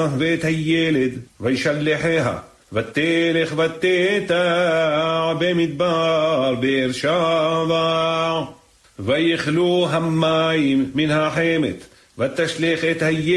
ואת הילד וישלחיה ותלך ותטע במדבר באר שבע ויכלו המים מן החמת ותשלח את הילד